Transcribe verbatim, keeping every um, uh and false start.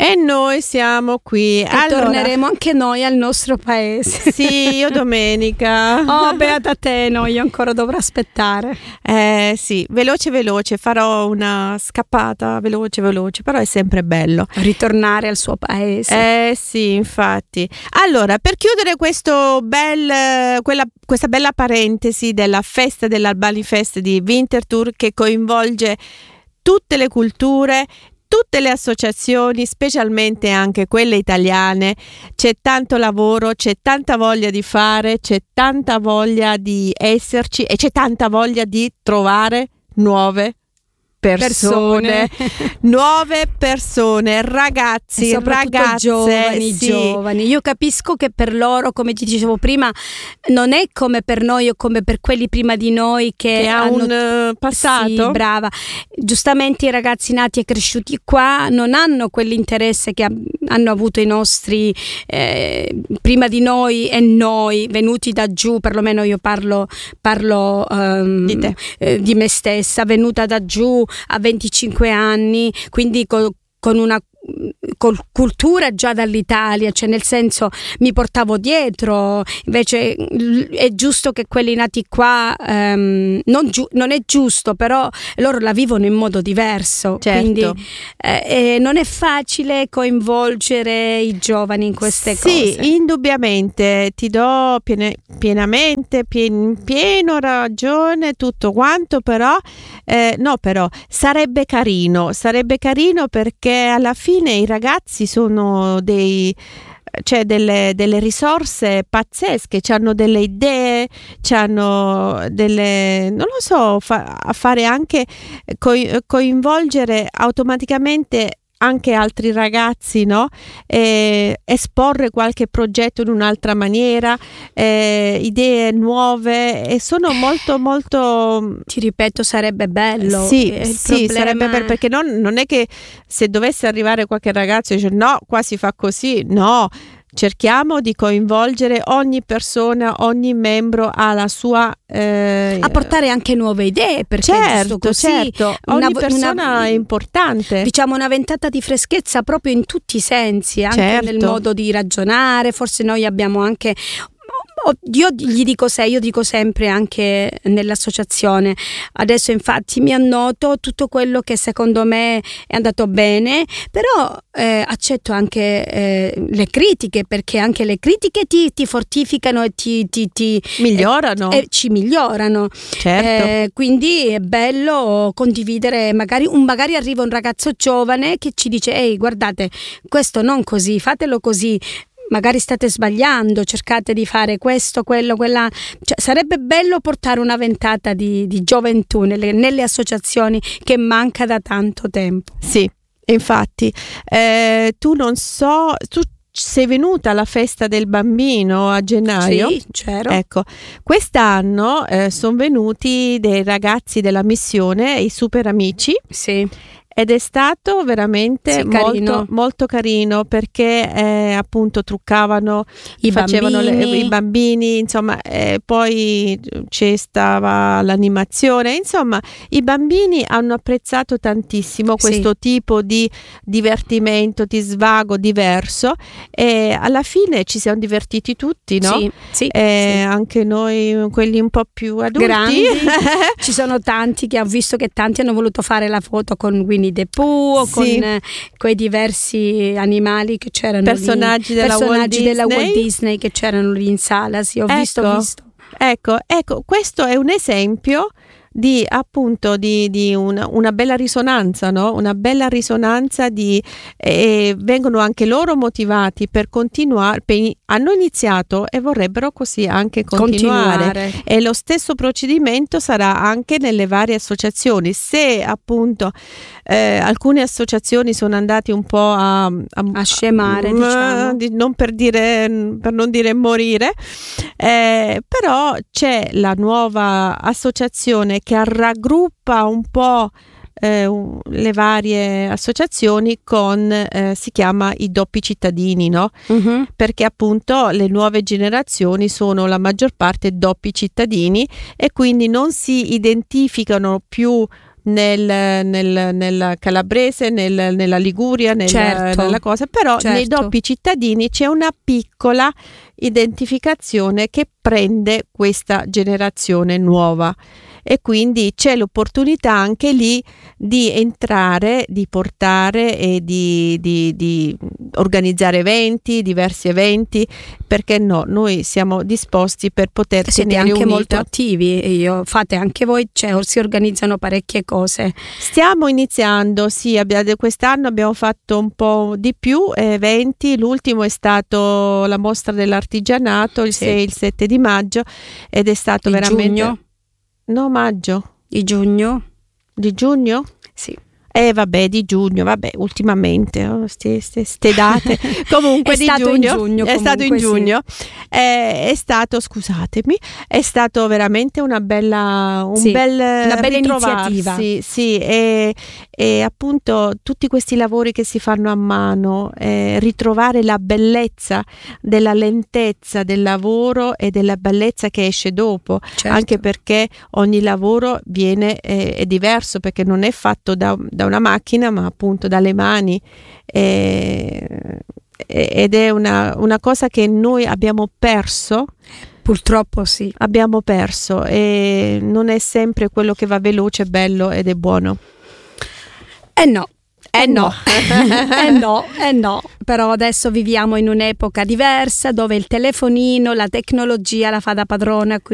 E noi siamo qui. E allora, torneremo anche noi al nostro paese. Sì, io domenica. Oh, beata te, no, io ancora dovrò aspettare. Eh sì, veloce veloce, farò una scappata veloce veloce, però è sempre bello ritornare al suo paese. Eh sì, infatti. Allora, per chiudere questo bel, quella, questa bella parentesi della festa dell'Albani Fest di Winterthur, che coinvolge tutte le culture, tutte le associazioni, specialmente anche quelle italiane, c'è tanto lavoro, c'è tanta voglia di fare, c'è tanta voglia di esserci e c'è tanta voglia di trovare nuove persone, persone. nuove persone, ragazzi, e ragazze, giovani, sì. giovani. Io capisco che per loro, come ti dicevo prima, non è come per noi o come per quelli prima di noi che, che ha hanno un uh, passato. Sì, brava. Giustamente i ragazzi nati e cresciuti qua non hanno quell'interesse che hanno avuto i nostri eh, prima di noi e noi venuti da giù, perlomeno io parlo, parlo um, di, te. Eh, di me stessa, venuta da giù a venticinque anni, quindi con, con una con cultura già dall'Italia, cioè nel senso mi portavo dietro. Invece è giusto che quelli nati qua um, non, giu- non è giusto, però loro la vivono in modo diverso, certo. Quindi eh, eh, non è facile coinvolgere i giovani in queste sì, cose. Sì, indubbiamente ti do piene, pienamente pien, pieno ragione tutto quanto, però eh, no però sarebbe carino sarebbe carino perché alla fine i ragazzi sono dei cioè delle, delle risorse pazzesche, hanno delle idee, hanno delle, non lo so, fa, a fare anche co- coinvolgere automaticamente anche altri ragazzi, no? Eh, esporre qualche progetto in un'altra maniera, eh, idee nuove, e sono molto molto, ti ripeto, sarebbe bello. Sì, il sì, sarebbe bello, perché non, non è che se dovesse arrivare qualche ragazzo e dice no, qua si fa così, no. Cerchiamo di coinvolgere ogni persona, ogni membro alla sua eh, a portare anche nuove idee, perché certo, così, certo. Ogni una, persona una, è importante. Diciamo una ventata di freschezza proprio in tutti i sensi, anche certo. nel modo di ragionare. Forse noi abbiamo anche, io gli dico se io dico sempre anche nell'associazione, adesso infatti mi annoto tutto quello che secondo me è andato bene, però eh, accetto anche eh, le critiche, perché anche le critiche ti, ti fortificano e ti, ti, ti migliorano e, e ci migliorano, certo. Eh, quindi è bello condividere. Magari, un, magari arriva un ragazzo giovane che ci dice ehi, guardate, questo non così, fatelo così, magari state sbagliando, cercate di fare questo, quello, quella. Cioè, sarebbe bello portare una ventata di, di gioventù nelle, nelle associazioni, che manca da tanto tempo. Sì, infatti eh, tu non so, tu sei venuta alla festa del bambino a gennaio? Sì, c'ero. Ecco, quest'anno eh, sono venuti dei ragazzi della missione, i super amici. Sì. Ed è stato veramente sì, molto carino. molto carino, perché eh, appunto truccavano, I facevano bambini. Le, i bambini, insomma, eh, poi c'è stava l'animazione, insomma i bambini hanno apprezzato tantissimo questo sì. tipo di divertimento, di svago diverso, e alla fine ci siamo divertiti tutti, no? Sì, sì, eh, sì. Anche noi, quelli un po' più adulti. Grandi. Ci sono tanti che ho visto che tanti hanno voluto fare la foto con Winnie the Pooh o sì. con eh, quei diversi animali che c'erano personaggi, lì, della, personaggi Walt della Disney. Walt Disney che c'erano lì in sala. Sì, ho ecco, visto, ho visto. Ecco, ecco, questo è un esempio di appunto di, di una, una bella risonanza, no? Una bella risonanza di e vengono anche loro motivati per continuare, per, hanno iniziato e vorrebbero così anche continuare. continuare. E lo stesso procedimento sarà anche nelle varie associazioni. Se appunto eh, alcune associazioni sono andate un po' a, a, a scemare, a, diciamo. di, non per dire per non dire morire, eh, però c'è la nuova associazione che raggruppa un po' eh, le varie associazioni con eh, si chiama i doppi cittadini, no? Uh-huh. Perché appunto le nuove generazioni sono la maggior parte doppi cittadini e quindi non si identificano più nel, nel, nel calabrese, nel, nella Liguria, nel, certo. nella cosa, però certo. nei doppi cittadini c'è una piccola identificazione che prende questa generazione nuova. E quindi c'è l'opportunità anche lì di entrare, di portare e di, di, di organizzare eventi, diversi eventi, perché no, noi siamo disposti per poter Siete tenere anche unita. molto attivi, io, fate anche voi, cioè si organizzano parecchie cose. Stiamo iniziando, sì, abbiamo, quest'anno abbiamo fatto un po' di più eventi, l'ultimo è stato la mostra dell'artigianato il Sì. sei e il sette di maggio ed è stato Di veramente... giugno? No, maggio. Di giugno? Di giugno? Sì. Eh vabbè, di giugno, vabbè, ultimamente oh, ste, ste, ste date. Comunque È di stato in giugno, giugno, è stato in comunque, sì. giugno. Eh, è stato, scusatemi, è stato veramente una bella un Sì, bel una bella ritrovarsi, iniziativa. sì, e, e appunto tutti questi lavori che si fanno a mano, eh, ritrovare la bellezza della lentezza del lavoro e della bellezza che esce dopo, Certo. anche perché ogni lavoro viene eh, è diverso, perché non è fatto da, da una macchina, ma appunto dalle mani, eh, ed è una, una cosa che noi abbiamo perso. Purtroppo sì. Abbiamo perso e non è sempre quello che va veloce, bello ed è buono. Eh no. Eh no, eh no, eh no, però adesso viviamo in un'epoca diversa dove il telefonino, la tecnologia la fa da padrona,